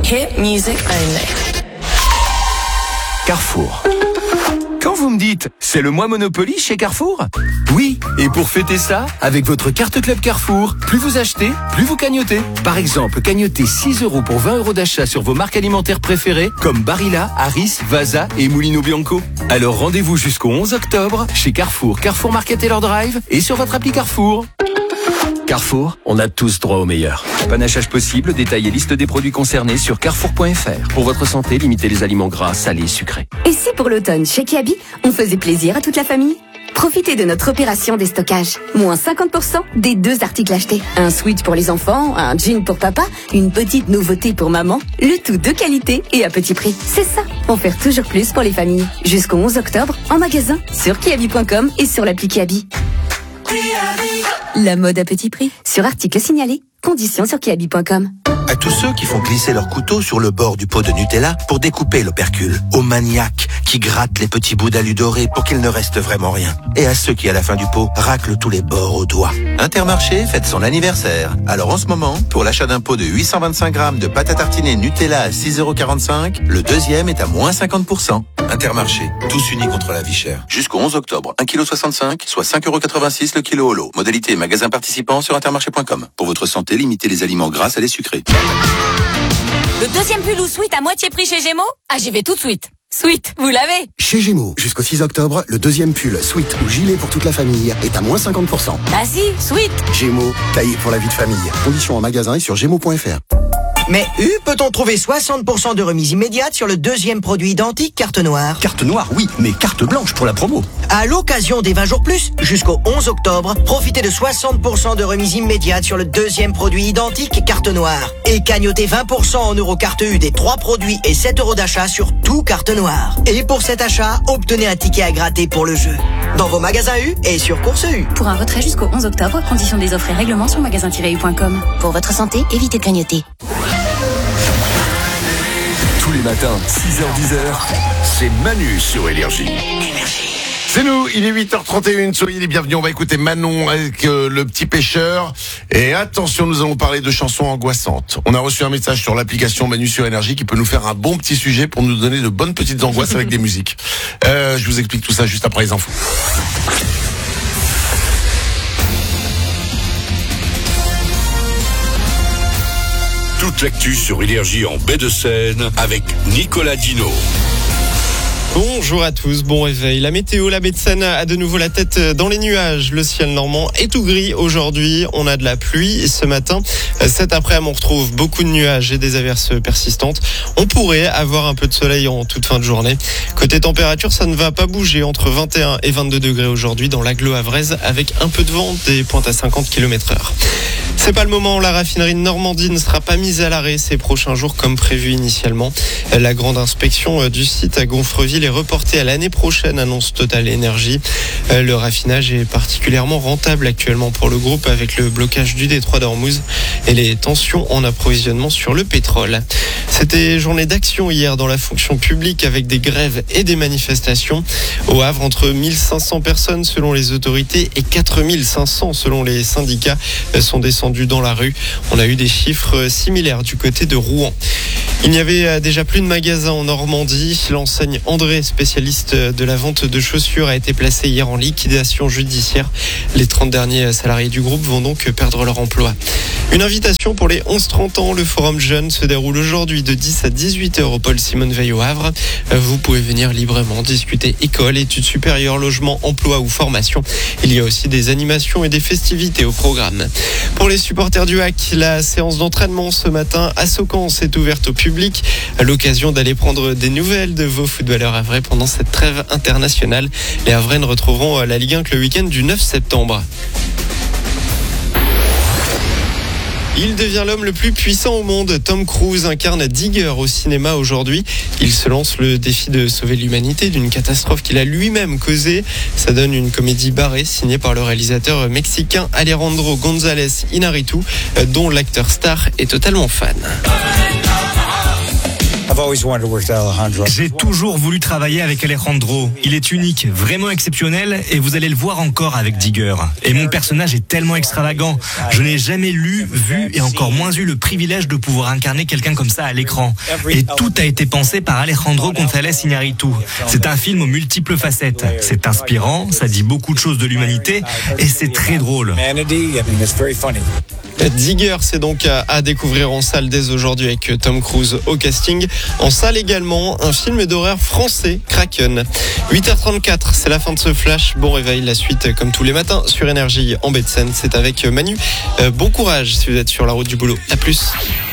Hit music only. Carrefour. Quand vous me dites « c'est le mois Monopoly chez Carrefour », oui, et pour fêter ça, avec votre carte Club Carrefour, plus vous achetez, plus vous cagnotez. Par exemple, cagnotez 6 € pour 20 € d'achat sur vos marques alimentaires préférées comme Barilla, Harris, Vasa et Mulino Bianco. Alors rendez-vous jusqu'au 11 octobre chez Carrefour, Carrefour Market et leur Drive et sur votre appli Carrefour. Carrefour, on a tous droit au meilleur. Panachage possible, détail et liste des produits concernés sur carrefour.fr. Pour votre santé, limitez les aliments gras, salés, sucrés. Et si pour l'automne, chez Kiabi, on faisait plaisir à toute la famille ? Profitez de notre opération déstockage. Moins 50% des 2 articles achetés. Un switch pour les enfants, un jean pour papa, une petite nouveauté pour maman. Le tout de qualité et à petit prix. C'est ça, offert toujours plus pour les familles. Jusqu'au 11 octobre, en magasin, sur kiabi.com et sur l'appli Kiabi. La mode à petit prix. Sur article signalé. Conditions sur kiabi.com. À tous ceux qui font glisser leur couteau sur le bord du pot de Nutella pour découper l'opercule. Aux maniaques qui grattent les petits bouts d'alu doré pour qu'il ne reste vraiment rien. Et à ceux qui, à la fin du pot, raclent tous les bords au doigt. Intermarché fête son anniversaire. Alors en ce moment, pour l'achat d'un pot de 825 grammes de pâte à tartiner Nutella à 6,45 €, le deuxième est à moins 50%. Intermarché, tous unis contre la vie chère. Jusqu'au 11 octobre, 1,65 kg, soit 5,86 € le kilo au lot. Modalité et magasin participant sur intermarché.com. Pour votre santé, limitez les aliments gras, salés, sucrés. Le deuxième pull ou sweat à moitié prix chez Gémeaux ? Ah, j'y vais tout de suite. Sweat, vous l'avez ? Chez Gémeaux, jusqu'au 6 octobre, le deuxième pull, sweat ou gilet pour toute la famille est à moins 50%. Bah si, sweat. Gémeaux, taillé pour la vie de famille. Conditions en magasin et sur gémeaux.fr. Mais peut-on trouver 60% de remise immédiate sur le deuxième produit identique carte noire ? Carte noire, oui, mais carte blanche pour la promo. À l'occasion des 20 jours plus, jusqu'au 11 octobre, profitez de 60% de remise immédiate sur le deuxième produit identique carte noire. Et cagnotez 20% en euros carte U des 3 produits et 7 € d'achat sur tout carte noire. Et pour cet achat, obtenez un ticket à gratter pour le jeu. Dans vos magasins U et sur Course U. Pour un retrait jusqu'au 11 octobre, conditions des offres et règlements sur magasin-u.com. Pour votre santé, évitez de grignoter. Tous les matins, 6h-10h, c'est Manu sur Énergie. C'est nous, il est 8h31, soyez les bienvenus, on va écouter Manon avec le petit pêcheur. Et attention, nous allons parler de chansons angoissantes. On a reçu un message sur l'application Manu sur Énergie qui peut nous faire un bon petit sujet pour nous donner de bonnes petites angoisses avec des musiques. Je vous explique tout ça juste après les infos. Toute l'actu sur Énergie en baie de Seine avec Nicolas Dino. Bonjour à tous, bon réveil. La météo, la baie de Seine a de nouveau la tête dans les nuages. Le ciel normand est tout gris aujourd'hui. On a de la pluie ce matin. Cet après-midi, on retrouve beaucoup de nuages et des averses persistantes. On pourrait avoir un peu de soleil en toute fin de journée. Côté température, ça ne va pas bouger entre 21 et 22 degrés aujourd'hui dans l'agglo havraise avec un peu de vent, des pointes à 50 km/h. C'est pas le moment, la raffinerie de Normandie ne sera pas mise à l'arrêt ces prochains jours comme prévu initialement. La grande inspection du site à Gonfreville est reportée à l'année prochaine, annonce Total Energy. Le raffinage est particulièrement rentable actuellement pour le groupe avec le blocage du détroit d'Ormuz et les tensions en approvisionnement sur le pétrole. C'était journée d'action hier dans la fonction publique avec des grèves et des manifestations. Au Havre, entre 1500 personnes selon les autorités et 4500 selon les syndicats sont descendus dans la rue. On a eu des chiffres similaires du côté de Rouen. Il n'y avait déjà plus de magasins en Normandie. L'enseigne André, spécialiste de la vente de chaussures, a été placée hier en liquidation judiciaire. Les 30 derniers salariés du groupe vont donc perdre leur emploi. Une invitation pour les 11-30 ans. Le Forum Jeune se déroule aujourd'hui de 10 à 18h au Paul Simone Veil au Havre. Vous pouvez venir librement discuter école, études supérieures, logement, emploi ou formation. Il y a aussi des animations et des festivités au programme. Pour les supporters du HAC, la séance d'entraînement ce matin à Saucan s'est ouverte au public. À l'occasion d'aller prendre des nouvelles de vos footballeurs havrais pendant cette trêve internationale. Les Havraines retrouveront la Ligue 1 le week-end du 9 septembre. Il devient l'homme le plus puissant au monde. Tom Cruise incarne Digger au cinéma aujourd'hui. Il se lance le défi de sauver l'humanité d'une catastrophe qu'il a lui-même causée. Ça donne une comédie barrée signée par le réalisateur mexicain Alejandro González Iñárritu, dont l'acteur star est totalement fan. J'ai toujours voulu travailler avec Alejandro. Il est unique, vraiment exceptionnel, et vous allez le voir encore avec Digger. Et mon personnage est tellement extravagant. Je n'ai jamais lu, vu et encore moins eu le privilège de pouvoir incarner quelqu'un comme ça à l'écran. Et tout a été pensé par Alejandro González Iñárritu. C'est un film aux multiples facettes. C'est inspirant, ça dit beaucoup de choses de l'humanité, et c'est très drôle. Digger, c'est donc à découvrir en salle dès aujourd'hui avec Tom Cruise au casting. En salle également, un film d'horreur français, Kraken. 8h34, c'est la fin de ce flash. Bon réveil, la suite comme tous les matins sur Énergie en baie de Seine. C'est avec Manu. Bon courage si vous êtes sur la route du boulot. À plus.